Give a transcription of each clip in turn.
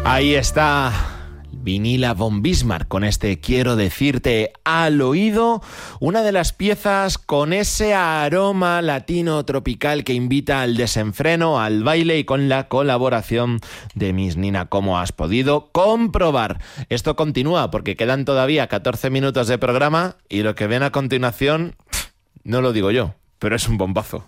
Ahí está Vinila von Bismarck con este Quiero decirte al oído, una de las piezas con ese aroma latino tropical que invita al desenfreno, al baile y con la colaboración de Miss Nina, como has podido comprobar. Esto continúa porque quedan todavía 14 minutos de programa y lo que ven a continuación, no lo digo yo, pero es un bombazo.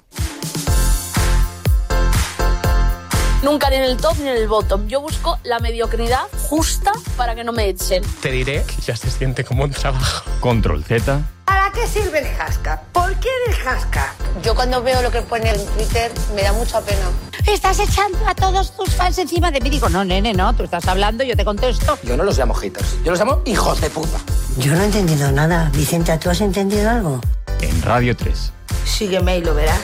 Nunca ni en el top ni en el bottom. Yo busco la mediocridad justa para que no me echen. Te diré que ya se siente como un trabajo. Control Z. ¿Para qué sirve el hashtag? ¿Por qué el hashtag? Yo cuando veo lo que pone en Twitter me da mucha pena. Estás echando a todos tus fans encima de mí. Digo, no, nene, no, tú estás hablando, yo te contesto. Yo no los llamo haters, yo los llamo hijos de puta. Yo no he entendido nada. Vicenta, ¿tú has entendido algo? En Radio 3. Sígueme y lo verás.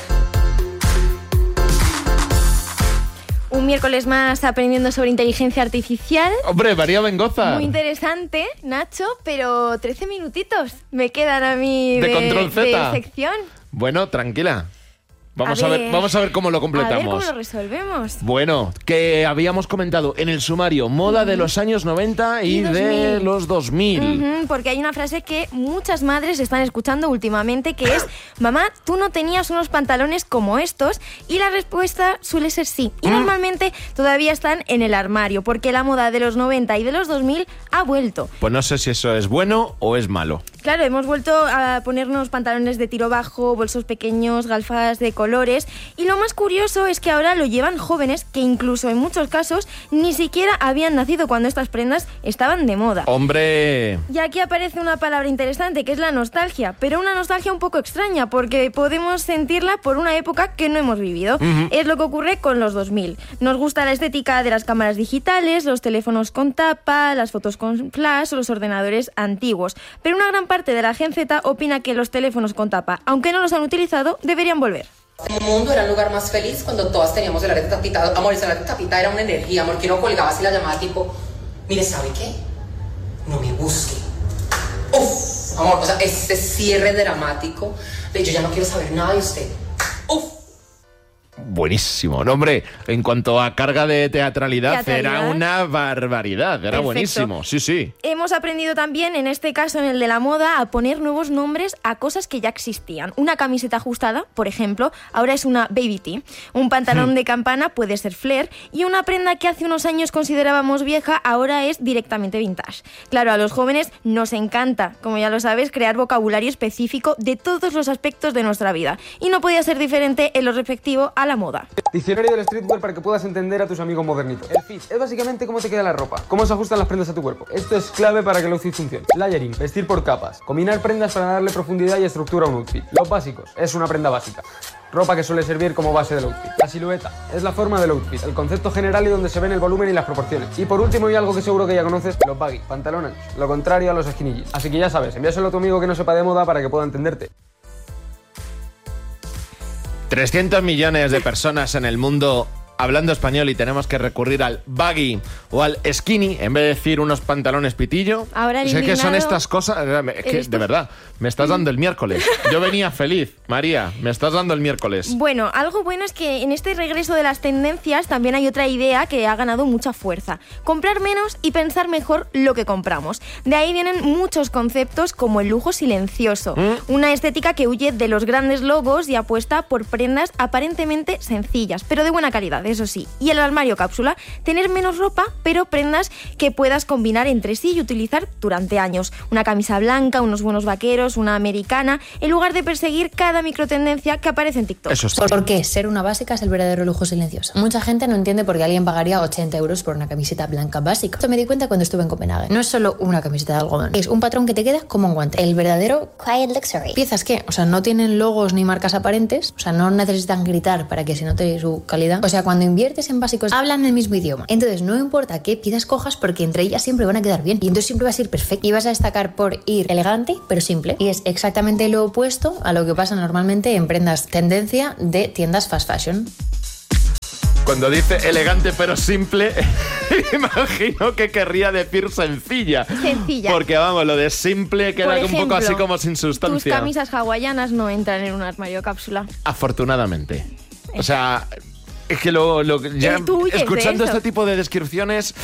Un miércoles más aprendiendo sobre inteligencia artificial. Hombre, María Mengoza. Muy interesante, Nacho, pero 13 minutitos me quedan a mí de Control Z. de sección. Bueno, tranquila. Vamos a ver cómo lo completamos. A ver cómo lo resolvemos. Bueno, que habíamos comentado en el sumario, moda de los años 90 y de los 2000. Porque hay una frase que muchas madres están escuchando últimamente que es: mamá, tú no tenías unos pantalones como estos, y la respuesta suele ser sí. Y normalmente todavía están en el armario, porque la moda de los 90 y de los 2000 ha vuelto. Pues no sé si eso es bueno o es malo. Claro, hemos vuelto a ponernos pantalones de tiro bajo, bolsos pequeños, gafas de colores, y lo más curioso es que ahora lo llevan jóvenes que incluso en muchos casos ni siquiera habían nacido cuando estas prendas estaban de moda. ¡Hombre! Y aquí aparece una palabra interesante que es la nostalgia, pero una nostalgia un poco extraña porque podemos sentirla por una época que no hemos vivido. Es lo que ocurre con los 2000. Nos gusta la estética de las cámaras digitales, los teléfonos con tapa, las fotos con flash o los ordenadores antiguos, pero una gran parte de la Gen Z opina que los teléfonos con tapa, aunque no los han utilizado, deberían volver. El mundo era el lugar más feliz cuando todas teníamos el arete tapita. Amor, ese arete tapita era una energía, amor, que uno colgaba así la llamada tipo, mire, ¿sabe qué? No me busque. Uf, amor, o sea, ese cierre dramático de yo ya no quiero saber nada de usted. Uf. Buenísimo. No, hombre, en cuanto a carga de teatralidad, era una barbaridad. Era perfecto. Buenísimo. Sí, sí. Hemos aprendido también, en este caso, en el de la moda, a poner nuevos nombres a cosas que ya existían. Una camiseta ajustada, por ejemplo, ahora es una baby tee. Un pantalón de campana puede ser flare. Y una prenda que hace unos años considerábamos vieja, ahora es directamente vintage. Claro, a los jóvenes nos encanta, como ya lo sabes, crear vocabulario específico de todos los aspectos de nuestra vida. Y no podía ser diferente en lo respectivo a la moda. Diccionario del streetwear para que puedas entender a tus amigos modernitos. El fit es básicamente cómo te queda la ropa, cómo se ajustan las prendas a tu cuerpo. Esto es clave para que el outfit funcione. Layering, vestir por capas, combinar prendas para darle profundidad y estructura a un outfit. Los básicos, es una prenda básica. Ropa que suele servir como base del outfit. La silueta es la forma del outfit, el concepto general y donde se ven el volumen y las proporciones. Y por último, y algo que seguro que ya conoces, los baggy, pantalones, lo contrario a los skinny jeans. Así que ya sabes, envíaselo a tu amigo que no sepa de moda para que pueda entenderte. 300 millones de personas en el mundo hablando español y tenemos que recurrir al baggy o al skinny en vez de decir unos pantalones pitillo. Ahora sé que son estas cosas, es que de verdad, me estás dando el miércoles. Yo venía feliz, María, me estás dando el miércoles. Bueno, algo bueno es que en este regreso de las tendencias también hay otra idea que ha ganado mucha fuerza: comprar menos y pensar mejor lo que compramos. De ahí vienen muchos conceptos como el lujo silencioso, una estética que huye de los grandes logos y apuesta por prendas aparentemente sencillas, pero de buena calidad, eso sí. Y el armario cápsula, tener menos ropa, pero prendas que puedas combinar entre sí y utilizar durante años. Una camisa blanca, unos buenos vaqueros, una americana, en lugar de perseguir cada microtendencia que aparece en TikTok. Eso está. ¿Por qué ser una básica es el verdadero lujo silencioso? Mucha gente no entiende por qué alguien pagaría 80 euros por una camiseta blanca básica. Esto me di cuenta cuando estuve en Copenhague. No es solo una camiseta de algodón, es un patrón que te queda como un guante. El verdadero quiet luxury. Piezas que, o sea, no tienen logos ni marcas aparentes, o sea, no necesitan gritar para que se note su calidad. O sea, cuando inviertes en básicos, hablan el mismo idioma. Entonces, no importa qué piezas cojas, porque entre ellas siempre van a quedar bien. Y entonces siempre vas a ir perfecto. Y vas a destacar por ir elegante, pero simple. Y es exactamente lo opuesto a lo que pasa normalmente en prendas tendencia de tiendas fast fashion. Cuando dice elegante pero simple, imagino que querría decir sencilla. Sencilla. Porque vamos, lo de simple queda ejemplo, un poco así como sin sustancia. Tus camisas hawaianas no entran en un armario cápsula. Afortunadamente. O sea, es que ya escuchando este tipo de descripciones,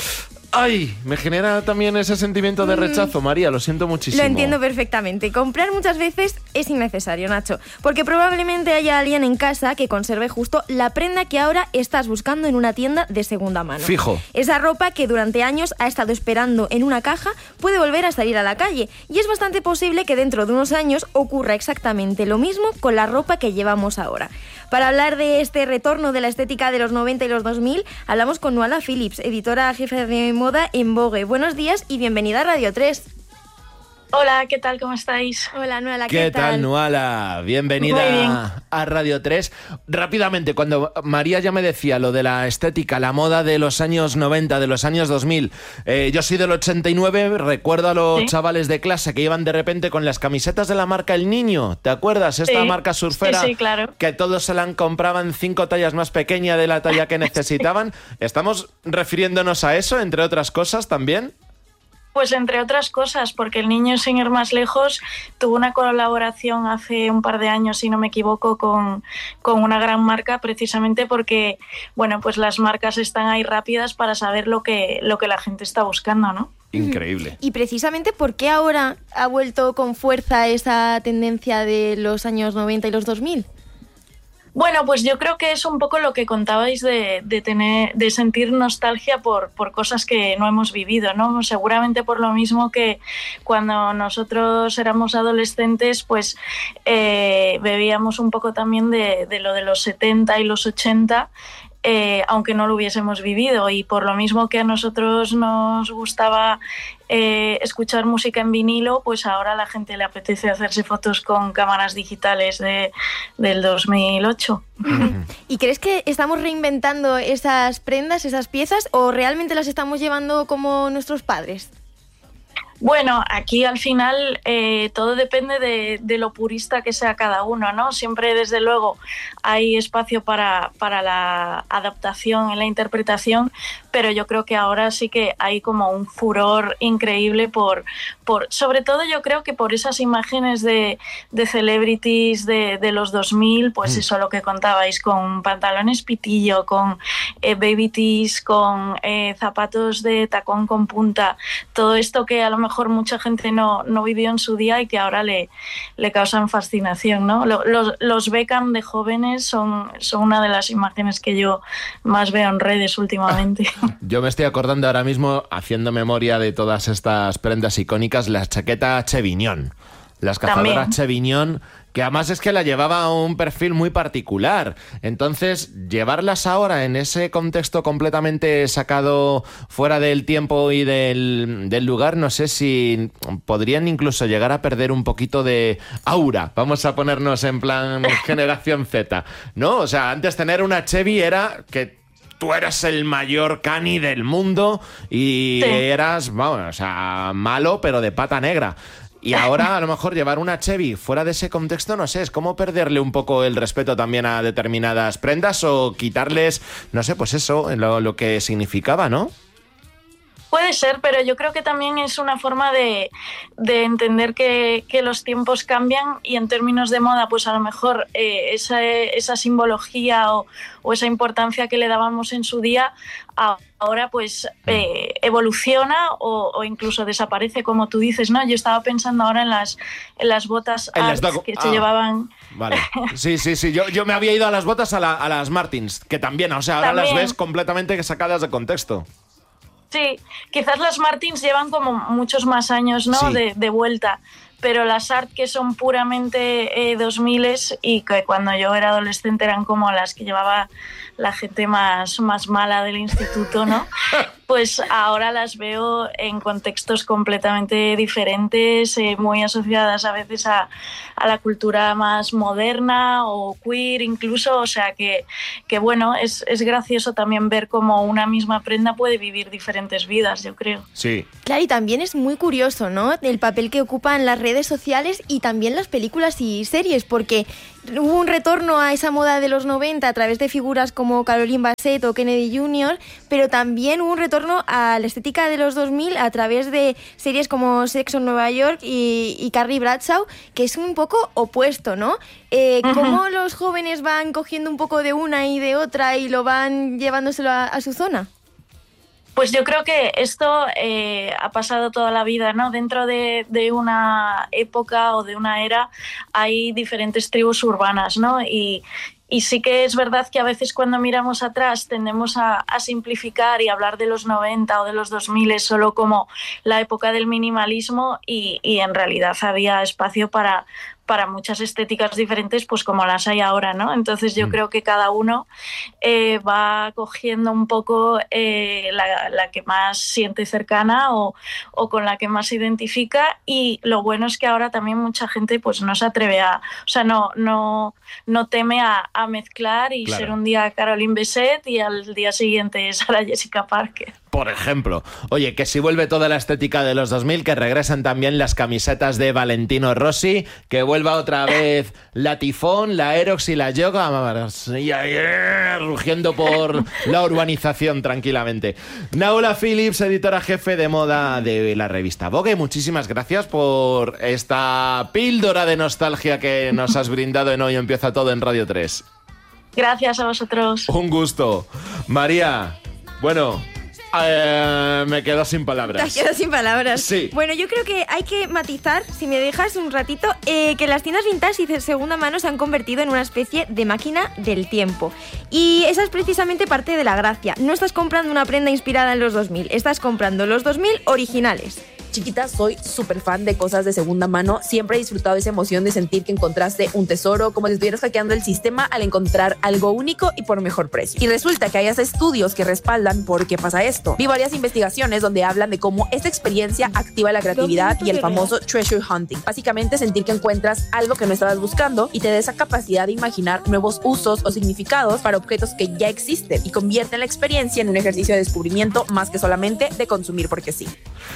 ¡Ay! Me genera también ese sentimiento de rechazo, María, lo siento muchísimo. Lo entiendo perfectamente. Comprar muchas veces es innecesario, Nacho, porque probablemente haya alguien en casa que conserve justo la prenda que ahora estás buscando en una tienda de segunda mano. Fijo. Esa ropa que durante años ha estado esperando en una caja puede volver a salir a la calle, y es bastante posible que dentro de unos años ocurra exactamente lo mismo con la ropa que llevamos ahora. Para hablar de este retorno de la estética de los 90 y los 2000, hablamos con Nuala Phillips, editora jefe de moda en Vogue. Buenos días y bienvenida a Radio 3. Hola, ¿qué tal? ¿Cómo estáis? Hola, Nuala, ¿qué tal, Nuala? Bienvenida a Radio 3. Rápidamente, cuando María ya me decía lo de la estética, la moda de los años 90, de los años 2000, yo soy del 89, recuerdo a los chavales de clase que iban de repente con las camisetas de la marca El Niño, ¿te acuerdas? Esta marca surfera, sí, claro. Que todos se la compraban 5 tallas más pequeña de la talla que necesitaban. ¿Estamos refiriéndonos a eso, entre otras cosas, también? Pues entre otras cosas, porque El Niño, sin ir más lejos, tuvo una colaboración hace un par de años, si no me equivoco, con una gran marca, precisamente porque, bueno, pues las marcas están ahí rápidas para saber lo que la gente está buscando, ¿no? Increíble. Y precisamente, ¿por qué ahora ha vuelto con fuerza esa tendencia de los años 90 y los 2000? Bueno, pues yo creo que es un poco lo que contabais de sentir nostalgia por cosas que no hemos vivido, ¿no? Seguramente por lo mismo que cuando nosotros éramos adolescentes, pues bebíamos un poco también de lo de los 70 y los 80, aunque no lo hubiésemos vivido, y por lo mismo que a nosotros nos gustaba escuchar música en vinilo, pues ahora a la gente le apetece hacerse fotos con cámaras digitales del 2008. ¿Y crees que estamos reinventando esas prendas, esas piezas, o realmente las estamos llevando como nuestros padres? Bueno, aquí al final todo depende de lo purista que sea cada uno, ¿no? Siempre, desde luego, hay espacio para la adaptación y la interpretación, pero yo creo que ahora sí que hay como un furor increíble sobre todo yo creo que por esas imágenes de celebrities de los 2000, pues eso, lo que contabais, con pantalones pitillo, con baby tees, con zapatos de tacón con punta, todo esto que a lo mejor mucha gente no vivió en su día y que ahora le causan fascinación, ¿no? Los Beckham de jóvenes son una de las imágenes que yo más veo en redes últimamente. Yo me estoy acordando ahora mismo, haciendo memoria de todas estas prendas icónicas, la chaqueta Chevignon, las cazadoras Chevignon, que además es que la llevaba a un perfil muy particular. Entonces, llevarlas ahora en ese contexto completamente sacado fuera del tiempo y del lugar, no sé si podrían incluso llegar a perder un poquito de aura. Vamos a ponernos en plan generación Z, ¿no? O sea, antes tener una Chevy era que tú eras el mayor cani del mundo y eras, vamos, o sea, malo pero de pata negra. Y ahora a lo mejor llevar una Chevy fuera de ese contexto, no sé, es como perderle un poco el respeto también a determinadas prendas o quitarles, no sé, pues eso, lo que significaba, ¿no? Puede ser, pero yo creo que también es una forma de entender que los tiempos cambian, y en términos de moda, pues a lo mejor esa simbología o esa importancia que le dábamos en su día, ahora pues evoluciona o incluso desaparece, como tú dices, ¿no? Yo estaba pensando ahora en las botas que se llevaban. Vale. Sí. Yo me había ido a las botas a las Martins, que también, o sea, ahora las ves completamente sacadas de contexto. Sí, quizás las Martins llevan como muchos más años, ¿no? Sí. De vuelta, pero las Art, que son puramente 2000s y que cuando yo era adolescente eran como las que llevaba la gente más mala del instituto, ¿no? Pues ahora las veo en contextos completamente diferentes, muy asociadas a veces a la cultura más moderna o queer incluso, o sea que bueno, es gracioso también ver cómo una misma prenda puede vivir diferentes vidas, yo creo. Sí. Claro, y también es muy curioso, ¿no?, el papel que ocupan las redes sociales y también las películas y series, porque hubo un retorno a esa moda de los 90 a través de figuras como Caroline Bassett o Kennedy Jr., pero también hubo un retorno a la estética de los 2000 a través de series como Sexo en Nueva York y Carrie Bradshaw, que es un poco opuesto, ¿no? ¿Cómo los jóvenes van cogiendo un poco de una y de otra y lo van llevándoselo a su zona? Pues yo creo que esto ha pasado toda la vida, ¿no? Dentro de una época o de una era hay diferentes tribus urbanas, ¿no? Y sí que es verdad que a veces cuando miramos atrás tendemos a simplificar y hablar de los 90 o de los 2000 solo como la época del minimalismo y en realidad había espacio para muchas estéticas diferentes, pues como las hay ahora, ¿no? Entonces yo creo que cada uno va cogiendo un poco la que más siente cercana o con la que más se identifica, y lo bueno es que ahora también mucha gente pues no se atreve no teme a mezclar y ser un día Caroline Bessette y al día siguiente Sarah Jessica Parker. Por ejemplo, oye, que si vuelve toda la estética de los 2000, que regresen también las camisetas de Valentino Rossi, que vuelva otra vez la Tifón, la Aerox y la Yoga, rugiendo por la urbanización tranquilamente. Naula Phillips, editora jefe de moda de la revista Vogue, muchísimas gracias por esta píldora de nostalgia que nos has brindado en Hoy Empieza Todo en Radio 3. Gracias a vosotros. Un gusto. María, bueno... me quedo sin palabras. Te quedas sin palabras. Sí. Bueno, yo creo que hay que matizar, si me dejas un ratito, que las tiendas vintage y de segunda mano se han convertido en una especie de máquina del tiempo. Y esa es precisamente parte de la gracia. No estás comprando una prenda inspirada en los 2000, estás comprando los 2000 originales. Chiquita, soy súper fan de cosas de segunda mano. Siempre he disfrutado esa emoción de sentir que encontraste un tesoro, como si estuvieras hackeando el sistema al encontrar algo único y por mejor precio. Y resulta que hay estudios que respaldan por qué pasa esto. Vi varias investigaciones donde hablan de cómo esta experiencia activa la creatividad y el famoso treasure hunting. Básicamente sentir que encuentras algo que no estabas buscando y te da esa capacidad de imaginar nuevos usos o significados para objetos que ya existen y convierte la experiencia en un ejercicio de descubrimiento más que solamente de consumir porque sí.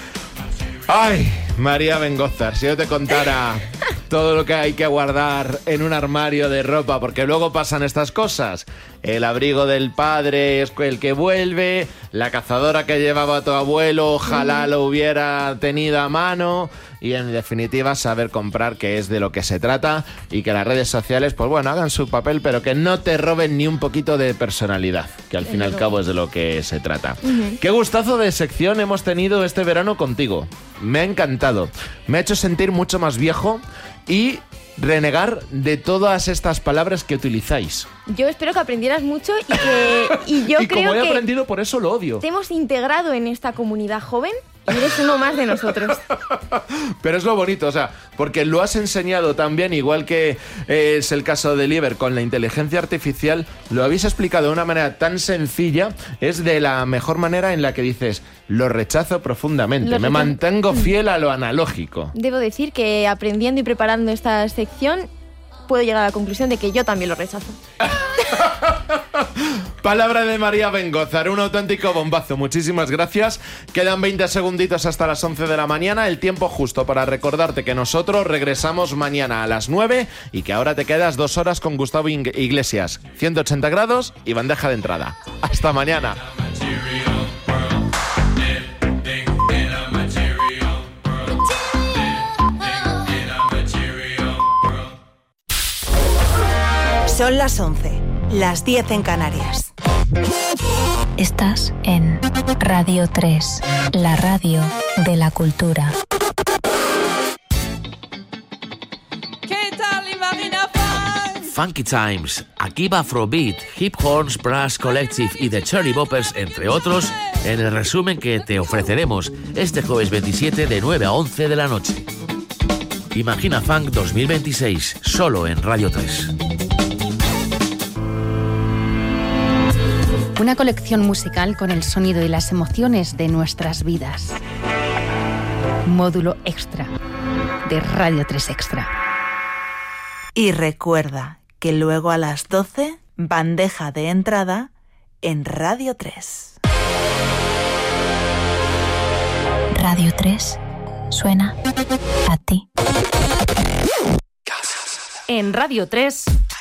Ay, María Bengózar, si yo te contara todo lo que hay que guardar en un armario de ropa, porque luego pasan estas cosas. El abrigo del padre es el que vuelve, la cazadora que llevaba tu abuelo, ojalá lo hubiera tenido a mano, y en definitiva saber comprar, que es de lo que se trata, y que las redes sociales, pues bueno, hagan su papel, pero que no te roben ni un poquito de personalidad, que al fin y al cabo es de lo que se trata. Qué gustazo de sección hemos tenido este verano contigo. Me ha encantado. Me ha hecho sentir mucho más viejo y renegar de todas estas palabras que utilizáis. Yo espero que aprendieras mucho y yo y creo como he que aprendido, por eso lo odio. te hemos integrado en esta comunidad joven y eres uno más de nosotros. Pero es lo bonito, o sea, porque lo has enseñado también, igual que es el caso de Lieber con la inteligencia artificial, lo habéis explicado de una manera tan sencilla, es de la mejor manera en la que dices, lo rechazo profundamente, me mantengo fiel a lo analógico. Debo decir que aprendiendo y preparando esta sección puedo llegar a la conclusión de que yo también lo rechazo. Palabra de María Bengózar, un auténtico bombazo. Muchísimas gracias. Quedan 20 segunditos hasta las 11 de la mañana, el tiempo justo para recordarte que nosotros regresamos mañana a las 9 y que ahora te quedas 2 horas con Gustavo Iglesias, 180 grados y bandeja de entrada. Hasta mañana. Son las 11, las 10 en Canarias. Estás en Radio 3, la radio de la cultura. ¿Qué tal, Imagina Funky Times, Akiba Afrobeat, Hip Horns Brass Collective y The Cherry Boppers, entre otros, en el resumen que te ofreceremos este jueves 27 de 9 a 11 de la noche. Imagina Funk 2026, solo en Radio 3. Una colección musical con el sonido y las emociones de nuestras vidas. Módulo extra de Radio 3 Extra. Y recuerda que luego a las 12, bandeja de entrada en Radio 3. Radio 3 suena a ti. En Radio 3